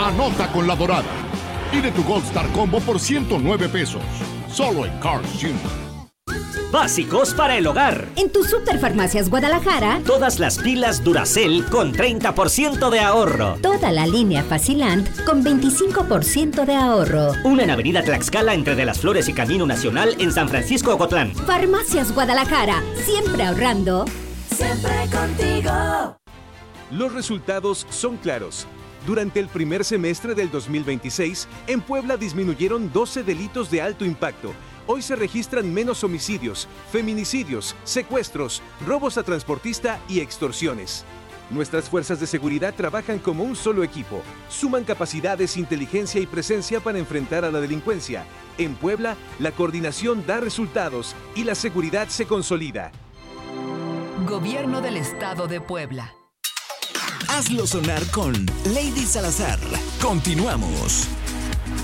Anota con la Dorada. Pide tu Gold Star Combo por 109 pesos. Solo en Carl's Jr. Básicos para el hogar. En tu Superfarmacias Guadalajara, Todas las pilas Duracell con 30% de ahorro. toda la línea Facilant con 25% de ahorro. Una en Avenida Tlaxcala entre De las Flores y Camino Nacional en San Francisco Ocotlán. Farmacias Guadalajara, siempre ahorrando. Siempre contigo. Los resultados son claros. Durante el primer semestre del 2026, en Puebla disminuyeron 12 delitos de alto impacto. Hoy se registran menos homicidios, feminicidios, secuestros, robos a transportista y extorsiones. Nuestras fuerzas de seguridad trabajan como un solo equipo. Suman capacidades, inteligencia y presencia para enfrentar a la delincuencia. En Puebla, la coordinación da resultados y la seguridad se consolida. Gobierno del Estado de Puebla. Hazlo sonar con Lady Salazar. Continuamos.